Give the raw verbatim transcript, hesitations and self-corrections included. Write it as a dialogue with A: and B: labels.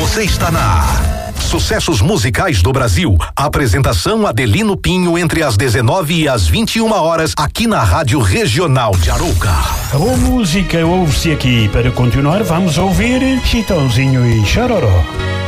A: Você está na Sucessos Musicais do Brasil. Apresentação Adelino Pinho entre as dezenove e as vinte e uma horas aqui na Rádio Regional de Arouca.
B: A boa música ouve-se aqui. Para continuar, vamos ouvir Chitãozinho e Chororó.